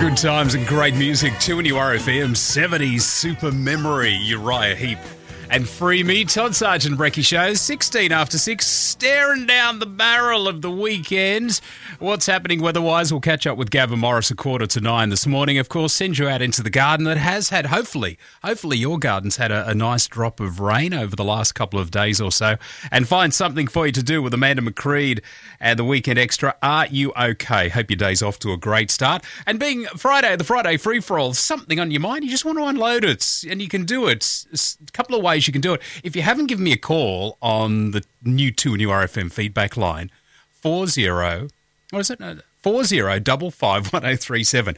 Good times and great music. 2NURFM 70s Super Memory. Uriah Heep and Free Me. Todd Sargent Brecky Show. 16 after 6. Staring down the barrel of the weekend. What's happening weather-wise? We'll catch up with Gavin Morris 8:45 this morning. Of course, send you out into the garden that has had, hopefully your garden's had a nice drop of rain over the last couple of days or so. And find something for you to do with Amanda McCreed and the Weekend Extra. Are you okay? Hope your day's off to a great start. And being Friday, the Friday free-for-all, something on your mind, you just want to unload it. And you can do it. A couple of ways you can do it. If you haven't given me a call on the new 2NURFM feedback line, 40551037.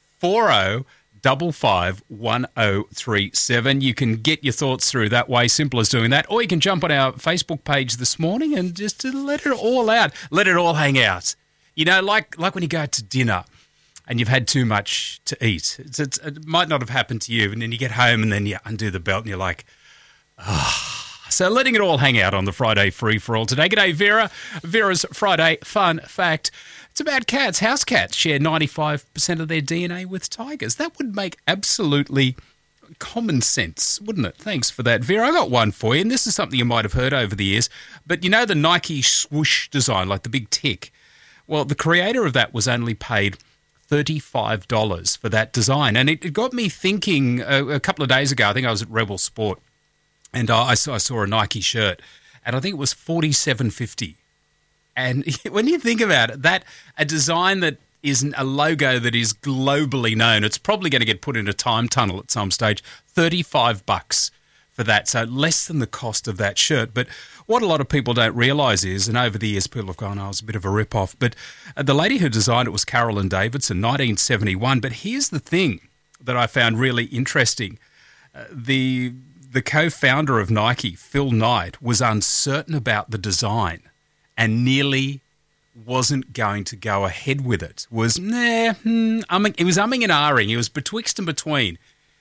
40551037. You can get your thoughts through that way, simple as doing that. Or you can jump on our Facebook page this morning and just let it all out. Let it all hang out. You know, like when you go out to dinner and you've had too much to eat. It might not have happened to you, and then you get home and then you undo the belt and you're like, So letting it all hang out on the Friday free-for-all today. G'day, Vera. Vera's Friday fun fact. It's about cats. House cats share 95% of their DNA with tigers. That would make absolutely common sense, wouldn't it? Thanks for that, Vera. I got one for you, and this is something you might have heard over the years. But you know the Nike swoosh design, like the big tick? Well, the creator of that was only paid $35 for that design. And it got me thinking a couple of days ago. I think I was at Rebel Sport, and I saw a Nike shirt, and I think it was $47.50. And when you think about it, that a design that isn't a logo that is globally known, it's probably going to get put in a time tunnel at some stage. $35 for that, so less than the cost of that shirt. But what a lot of people don't realise is, and over the years people have gone, it's a bit of a rip-off, but the lady who designed it was Carolyn Davidson, 1971. But here's the thing that I found really interesting. The co-founder of Nike, Phil Knight, was uncertain about the design and nearly wasn't going to go ahead with it. He was umming and ahhing. He was betwixt and between.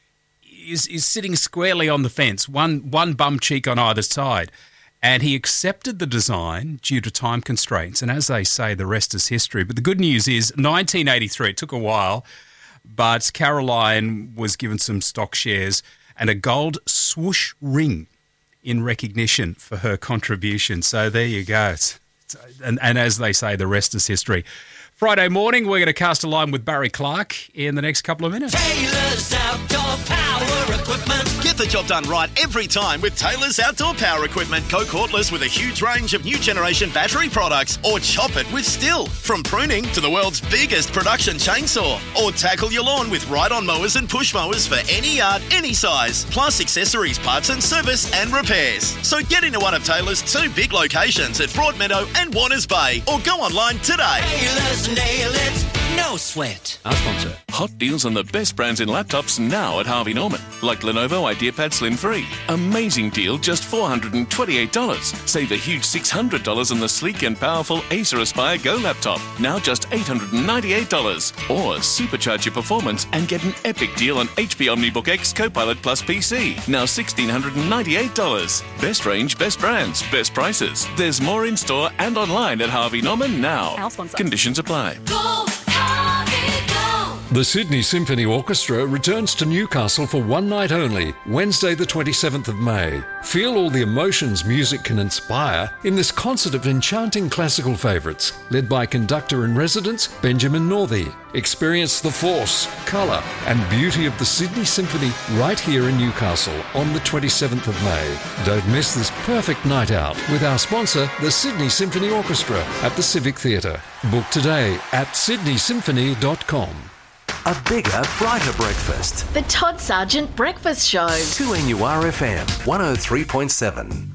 He's sitting squarely on the fence, one bum cheek on either side. And he accepted the design due to time constraints. And as they say, the rest is history. But the good news is 1983, it took a while, but Caroline was given some stock shares and a gold swoosh ring in recognition for her contribution. So there you go. And as they say, the rest is history. Friday morning, we're going to cast a line with Barry Clark in the next couple of minutes. Taylor's Outdoor Power Equipment. Get the job done right every time with Taylor's Outdoor Power Equipment. Go cordless with a huge range of new generation battery products, or chop it with Stihl. From pruning to the world's biggest production chainsaw. Or tackle your lawn with ride-on mowers and push mowers for any yard, any size. Plus accessories, parts and service and repairs. So get into one of Taylor's 2 big locations at Broadmeadow and Warners Bay. Or go online today. Taylor's nail it, no sweat. Our sponsor. Hot deals on the best brands in laptops now at Harvey Norman. Like Lenovo IdeaPad Slim 3. Amazing deal, just $428. Save a huge $600 on the sleek and powerful Acer Aspire Go laptop. Now just $898. Or supercharge your performance and get an epic deal on HP OmniBook X Copilot Plus PC. Now $1,698. Best range, best brands, best prices. There's more in store and online at Harvey Norman now. Our sponsor. Conditions apply. Go, Harvey, go. The Sydney Symphony Orchestra returns to Newcastle for one night only, Wednesday the 27th of May. Feel all the emotions music can inspire in this concert of enchanting classical favourites, led by conductor-in-residence Benjamin Northey. Experience the force, colour and beauty of the Sydney Symphony right here in Newcastle on the 27th of May. Don't miss this perfect night out with our sponsor, the Sydney Symphony Orchestra at the Civic Theatre. Book today at sydneysymphony.com. A bigger, brighter breakfast. The Todd Sargent Breakfast Show. 2NURFM 103.7.